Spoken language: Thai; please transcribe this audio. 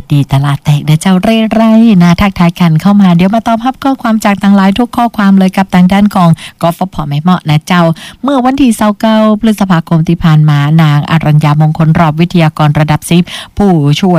ดีตลาดแตกเด้อเจ้าเร่ไรนะทักทายกันเข้ามาเดี๋ยวมาตอบรับข้อความจากต่างหลายทุกข้อความเลยกับทางด้านของกฟผ.ไม่เหมาะนะเจ้าเมื่อวันที่29พฤษภาคมที่ผ่านมานางอรัญญามงคลรอบวิทยากรระดับ10ผู้ช่วย